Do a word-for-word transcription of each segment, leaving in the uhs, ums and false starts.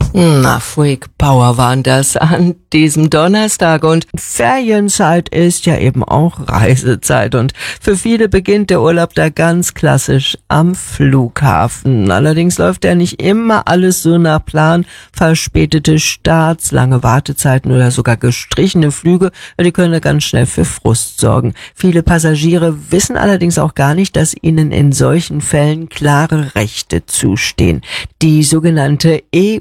Na, Freak Power waren das an diesem Donnerstag, und Ferienzeit ist ja eben auch Reisezeit, und für viele beginnt der Urlaub da ganz klassisch am Flughafen. Allerdings läuft ja nicht immer alles so nach Plan. Verspätete Starts, lange Wartezeiten oder sogar gestrichene Flüge, die können da ganz schnell für Frust sorgen. Viele Passagiere wissen allerdings auch gar nicht, dass ihnen in solchen Fällen klare Rechte zustehen. Die sogenannte E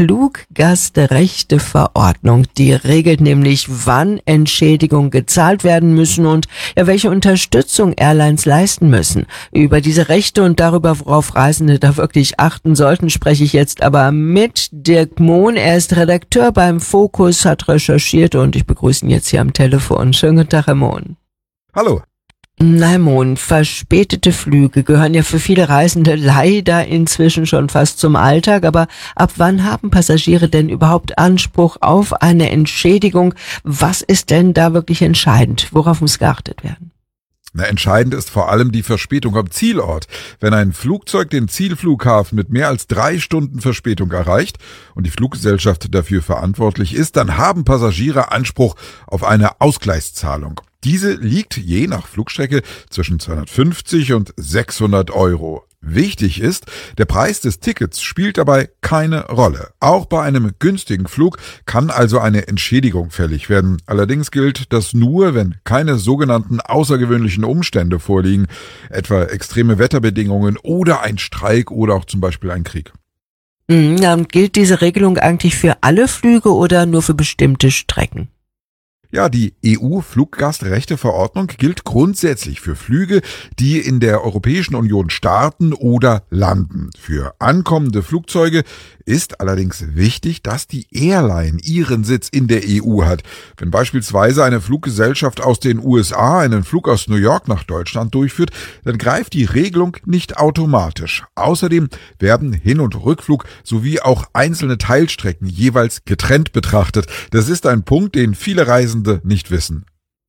U-Fluggastrechteverordnung, die regelt nämlich, wann Entschädigungen gezahlt werden müssen und ja, welche Unterstützung Airlines leisten müssen. Über diese Rechte und darüber, worauf Reisende da wirklich achten sollten, spreche ich jetzt aber mit Dirk Mohn. Er ist Redakteur beim Fokus, hat recherchiert, und ich begrüße ihn jetzt hier am Telefon. Schönen guten Tag, Herr Mohn. Hallo. Na, Mohn, verspätete Flüge gehören ja für viele Reisende leider inzwischen schon fast zum Alltag. Aber ab wann haben Passagiere denn überhaupt Anspruch auf eine Entschädigung? Was ist denn da wirklich entscheidend? Worauf muss geachtet werden? Na, entscheidend ist vor allem die Verspätung am Zielort. Wenn ein Flugzeug den Zielflughafen mit mehr als drei Stunden Verspätung erreicht und die Fluggesellschaft dafür verantwortlich ist, dann haben Passagiere Anspruch auf eine Ausgleichszahlung. Diese liegt je nach Flugstrecke zwischen zweihundertfünfzig und sechshundert Euro. Wichtig ist, der Preis des Tickets spielt dabei keine Rolle. Auch bei einem günstigen Flug kann also eine Entschädigung fällig werden. Allerdings gilt das nur, wenn keine sogenannten außergewöhnlichen Umstände vorliegen, etwa extreme Wetterbedingungen oder ein Streik oder auch zum Beispiel ein Krieg. Ja, und gilt diese Regelung eigentlich für alle Flüge oder nur für bestimmte Strecken? Ja, die E U-Fluggastrechteverordnung gilt grundsätzlich für Flüge, die in der Europäischen Union starten oder landen. Für ankommende Flugzeuge ist allerdings wichtig, dass die Airline ihren Sitz in der E U hat. Wenn beispielsweise eine Fluggesellschaft aus den U S A einen Flug aus New York nach Deutschland durchführt, dann greift die Regelung nicht automatisch. Außerdem werden Hin- und Rückflug sowie auch einzelne Teilstrecken jeweils getrennt betrachtet. Das ist ein Punkt, den viele Reisende nicht wissen.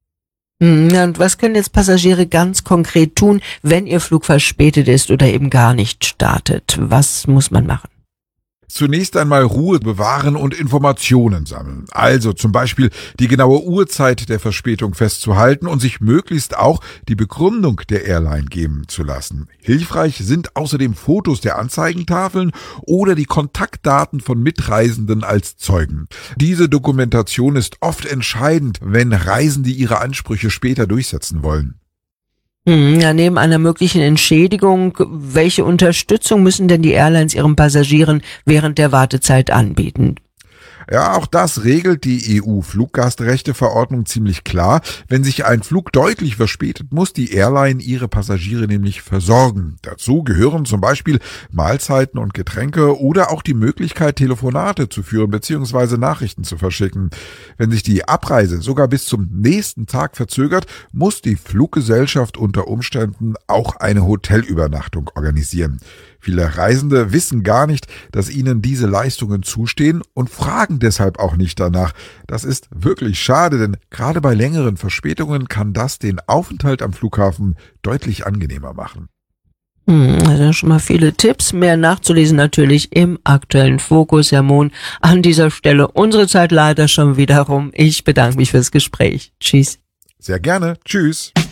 Und was können jetzt Passagiere ganz konkret tun, wenn ihr Flug verspätet ist oder eben gar nicht startet? Was muss man machen? Zunächst einmal Ruhe bewahren und Informationen sammeln. Also zum Beispiel die genaue Uhrzeit der Verspätung festzuhalten und sich möglichst auch die Begründung der Airline geben zu lassen. Hilfreich sind außerdem Fotos der Anzeigentafeln oder die Kontaktdaten von Mitreisenden als Zeugen. Diese Dokumentation ist oft entscheidend, wenn Reisende ihre Ansprüche später durchsetzen wollen. Ja, neben einer möglichen Entschädigung, welche Unterstützung müssen denn die Airlines ihren Passagieren während der Wartezeit anbieten? Ja, auch das regelt die E U-Fluggastrechteverordnung ziemlich klar. Wenn sich ein Flug deutlich verspätet, muss die Airline ihre Passagiere nämlich versorgen. Dazu gehören zum Beispiel Mahlzeiten und Getränke oder auch die Möglichkeit, Telefonate zu führen bzw. Nachrichten zu verschicken. Wenn sich die Abreise sogar bis zum nächsten Tag verzögert, muss die Fluggesellschaft unter Umständen auch eine Hotelübernachtung organisieren. Viele Reisende wissen gar nicht, dass ihnen diese Leistungen zustehen und fragen deshalb auch nicht danach. Das ist wirklich schade, denn gerade bei längeren Verspätungen kann das den Aufenthalt am Flughafen deutlich angenehmer machen. Hm, also schon mal viele Tipps. Mehr nachzulesen natürlich im aktuellen Fokus, Herr Mohn. An dieser Stelle unsere Zeit leider schon wieder rum. Ich bedanke mich fürs Gespräch. Tschüss. Sehr gerne. Tschüss.